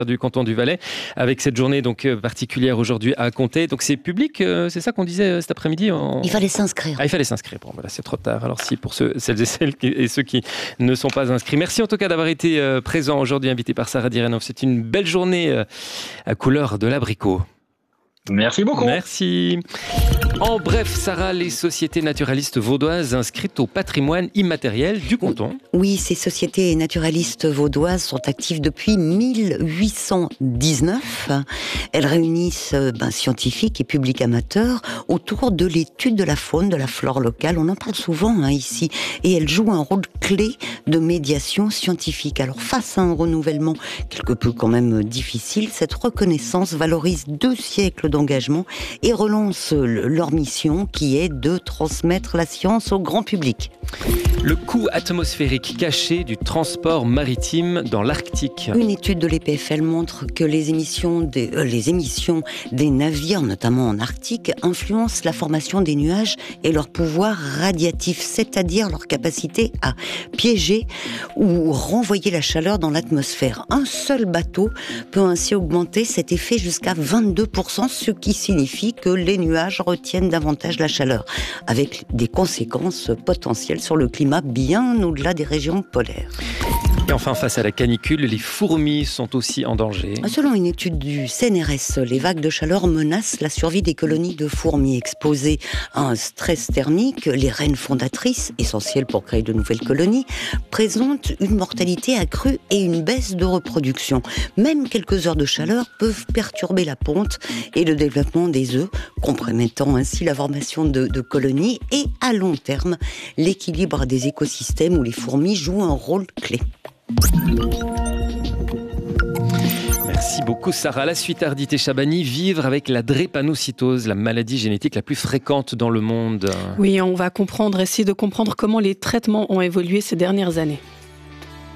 du canton du Valais, avec cette journée donc particulière aujourd'hui à Comté. Donc c'est public, c'est ça qu'on disait cet après-midi Il fallait s'inscrire. Ah, il fallait s'inscrire. Bon, voilà, c'est trop tard. Alors si pour celles et ceux qui ne sont pas inscrits. Merci en tout cas d'avoir été présent aujourd'hui, invité par Sarah Direnov. C'est une belle journée à couleur de l'abricot. Merci beaucoup. Merci. En bref, Sarah, les sociétés naturalistes vaudoises inscrites au patrimoine immatériel du canton. Oui, ces sociétés naturalistes vaudoises sont actives depuis 1819. Elles réunissent scientifiques et publics amateurs autour de l'étude de la faune, de la flore locale. On en parle souvent ici. Et elles jouent un rôle clé de médiation scientifique. Alors, face à un renouvellement quelque peu quand même difficile, cette reconnaissance valorise 2 siècles d'engagement et relance leur mission qui est de transmettre la science au grand public. Le coût atmosphérique caché du transport maritime dans l'Arctique. Une étude de l'EPFL montre que les émissions des navires, notamment en Arctique, influencent la formation des nuages et leur pouvoir radiatif, c'est-à-dire leur capacité à piéger ou renvoyer la chaleur dans l'atmosphère. Un seul bateau peut ainsi augmenter cet effet jusqu'à 22%, ce qui signifie que les nuages retiennent davantage la chaleur, avec des conséquences potentielles sur le climat bien au-delà des régions polaires. Et enfin, face à la canicule, les fourmis sont aussi en danger. Selon une étude du CNRS, les vagues de chaleur menacent la survie des colonies de fourmis exposées à un stress thermique. Les reines fondatrices, essentielles pour créer de nouvelles colonies, présentent une mortalité accrue et une baisse de reproduction. Même quelques heures de chaleur peuvent perturber la ponte et le développement des œufs, compromettant ainsi la formation de colonies et, à long terme, l'équilibre des écosystèmes où les fourmis jouent un rôle clé. Merci beaucoup Sarah. La suite Ardité Chabani, vivre avec la drépanocytose, la maladie génétique la plus fréquente dans le monde. Oui, on va essayer de comprendre comment les traitements ont évolué ces dernières années.